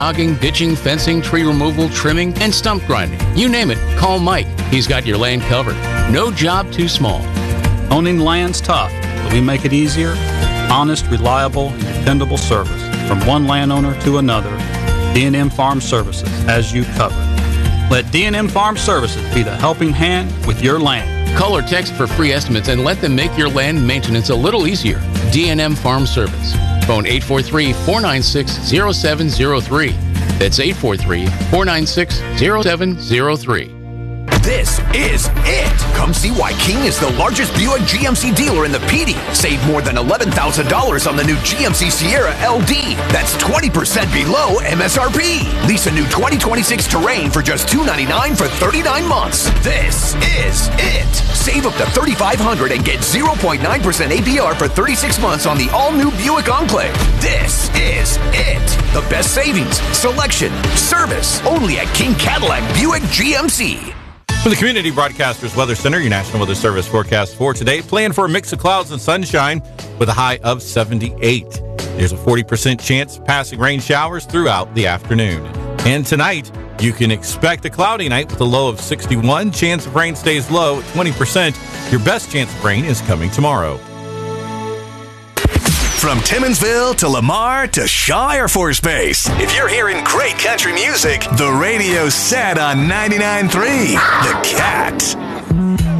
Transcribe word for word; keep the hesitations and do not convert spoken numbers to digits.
Logging, ditching, fencing, tree removal, trimming, and stump grinding. You name it, call Mike. He's got your land covered. No job too small. Owning land's tough, but we make it easier. Honest, reliable, and dependable service from one landowner to another. D and M Farm Services has you covered. Let D and M Farm Services be the helping hand with your land. Call or text for free estimates and let them make your land maintenance a little easier. D and M Farm Service. Phone eight four three, four nine six, zero seven zero three. That's eight four three, four nine six, zero seven zero three. This is it. Come see why King is the largest Buick G M C dealer in the P D. Save more than eleven thousand dollars on the new G M C Sierra L D. That's twenty percent below M S R P. Lease a new twenty twenty-six Terrain for just two hundred ninety-nine dollars for thirty-nine months. This is it. Save up to three thousand five hundred dollars and get zero point nine percent A P R for thirty-six months on the all-new Buick Enclave. This is it. The best savings, selection, service, only at King Cadillac Buick G M C. From the Community Broadcasters Weather Center, your National Weather Service forecast for today. Plan for a mix of clouds and sunshine with a high of seventy-eight. There's a forty percent chance of passing rain showers throughout the afternoon. And tonight, you can expect a cloudy night with a low of sixty-one. Chance of rain stays low at twenty percent. Your best chance of rain is coming tomorrow. From Timminsville to Lamar to Shaw Air Force Base. If you're hearing great country music, the radio's set on ninety-nine point three. The Cat.